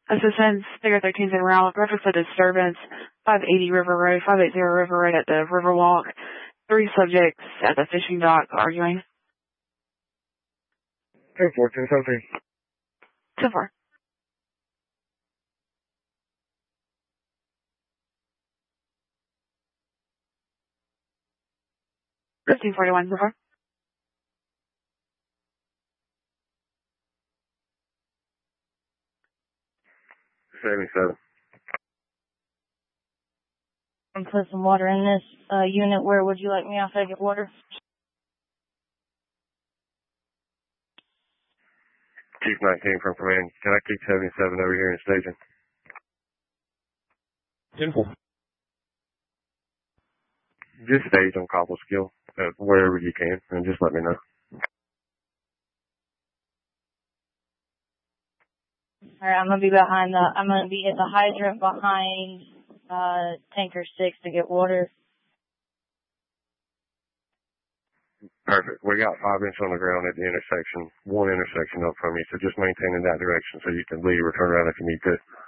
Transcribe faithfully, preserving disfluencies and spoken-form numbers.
Assistance, Figure thirteen en route, reference a disturbance, five eighty River Road, five eighty River Road at the Riverwalk. Three subjects at the fishing dock arguing. ten four, ten seventeen. ten four. fifteen forty-one, so far. seventy-seven. I'm put some water in this uh, unit. Where would you like me off to get water? Chief nineteen from command. Can I keep seventy-seven over here in station? ten four. Just stage on cobble skill, uh, wherever you can, and just let me know. All right, I'm gonna be behind the. I'm gonna be at the hydrant behind uh, tanker six to get water. Perfect. We got five inch on the ground at the intersection, one intersection up from you, so just maintain in that direction so you can leave or turn around if you need to.